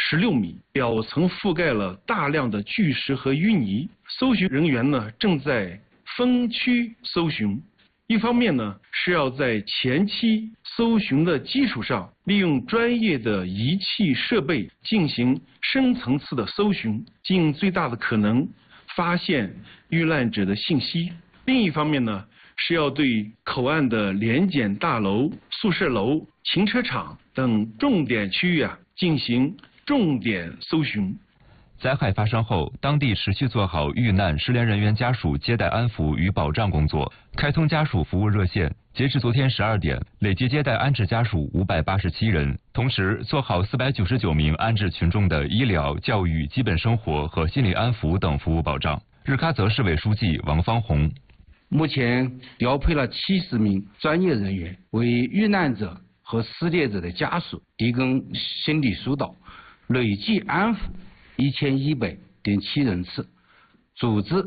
16米，表层覆盖了大量的巨石和淤泥。搜寻人员呢正在分区搜寻，一方面呢是要在前期搜寻的基础上，利用专业的仪器设备进行深层次的搜寻，尽最大的可能发现遇难者的信息。另一方面呢，是要对口岸的联检大楼、宿舍楼、停车场等重点区域进行重点搜寻。 灾害发生后，当地持续做好遇难失联人员家属接待安抚与保障工作，开通家属服务热线。截至昨天12点，累计接待安置家属587人，同时做好499名安置群众的医疗、教育、基本生活和心理安抚等服务保障。日喀则市委书记王方红。 目前调配了70名专业人员，为遇难者和失猎者的家属提供心理疏导，累计安抚1100.7人次，组织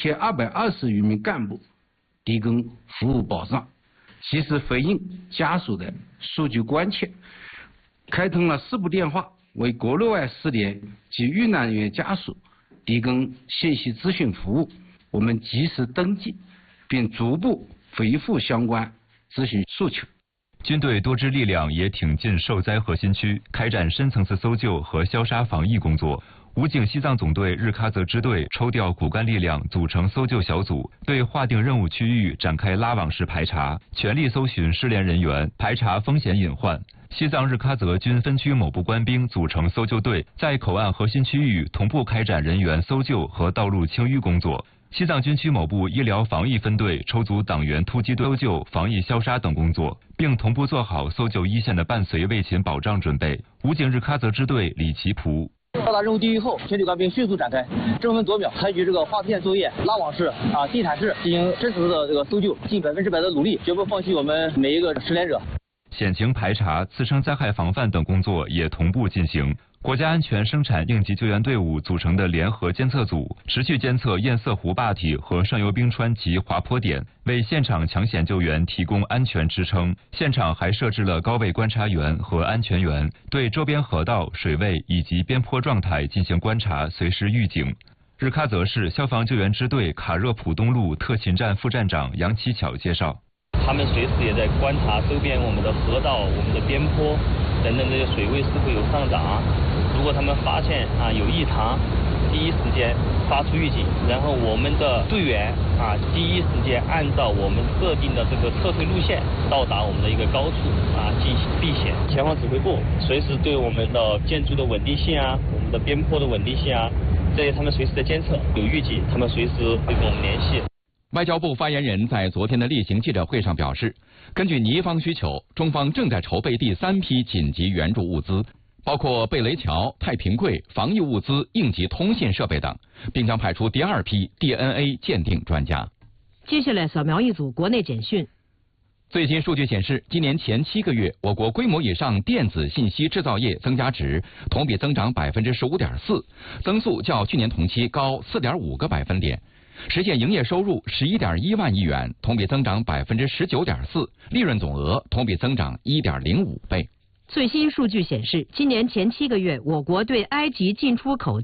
1220余名干部提供服务保障，及时回应家属的诉求关切，开通了4部电话，为国内外失联及遇难人员家属提供信息咨询服务。我们及时登记，并逐步回复相关咨询诉求。 军队多支力量也挺进受灾核心区，开展深层次搜救和消杀防疫工作。武警西藏总队日喀则支队抽调骨干力量组成搜救小组，对划定任务区域展开拉网式排查，全力搜寻失联人员，排查风险隐患。西藏日喀则军分区某部官兵组成搜救队，在口岸核心区域同步开展人员搜救和道路清淤工作。西藏军区某部医疗防疫分队抽组党员突击队搜救、防疫消杀等工作，并同步做好搜救一线的伴随卫勤保障准备。武警日喀则支队李奇蒲。 到达任务地域后，全体官兵迅速展开争分夺秒，采取划片作业、拉网式、地毯式进行深层次的搜救，尽100%的努力，绝不放弃我们每一个失联者。 险情排查、次生灾害防范等工作也同步进行。国家安全生产应急救援队伍组成的联合监测组，持续监测堰塞湖坝体和上游冰川及滑坡点，为现场抢险救援提供安全支撑。现场还设置了高位观察员和安全员，对周边河道、水位以及边坡状态进行观察，随时预警。日喀则市消防救援支队卡热普东路特勤站副站长杨启巧介绍， 他们随时也在观察周边我们的河道、我们的边坡等等这些水位是否有上涨。如果他们发现有异常，第一时间发出预警，然后我们的队员第一时间按照我们设定的这个撤退路线到达我们的一个高处进行避险。前方指挥部随时对我们的建筑的稳定性我们的边坡的稳定性这些他们随时在监测，有预警他们随时会跟我们联系。 外交部发言人在昨天的例行记者会上表示，根据尼方需求，中方正在筹备第3批紧急援助物资，包括贝雷桥、太平柜、防疫物资、应急通信设备等，并将派出第2批 DNA 鉴定专家。 接下来扫描一组国内简讯。 最新数据显示，今年前7个月，我国规模以上电子信息制造业增加值同比增长15.4%，增速较去年同期高4.5个百分点，实现营业收入11.1万亿元，同比增长19.4%，利润总额同比增长1.05倍。 最新数据显示，今年前7个月，我国对埃及进出口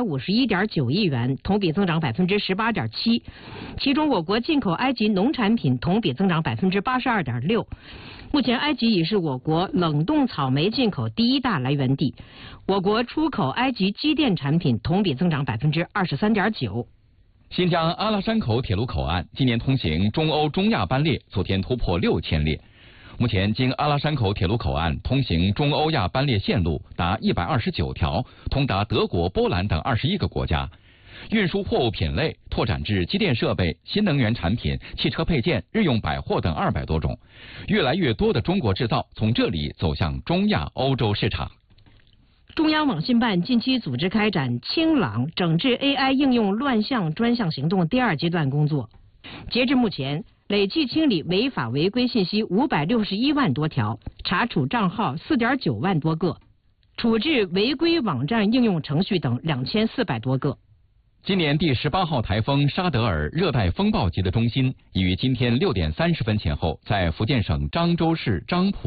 951.9亿元，同比增长18.7%。其中，我国进口埃及农产品同比增长82.6%。目前，埃及已是我国冷冻草莓进口第1大来源地。我国出口埃及机电产品同比增长23.9%。 新疆阿拉山口铁路口岸今年通行中欧中亚班列昨天突破6000列。目前，经阿拉山口铁路口岸通行中欧亚班列线路达129条，通达德国、波兰等21个国家。运输货物品类拓展至机电设备、新能源产品、汽车配件、日用百货等200多种。越来越多的中国制造从这里走向中亚、欧洲市场。 中央网信办近期组织开展清朗整治 AI 应用乱象专项行动第2阶段工作。截至目前，累计清理违法违规信息561万多条，查处账号4.9万多个，处置违规网站应用程序等2400多个。 今年第18号台风沙德尔热带风暴级的中心已于今天6点30分前后在福建省漳州市漳浦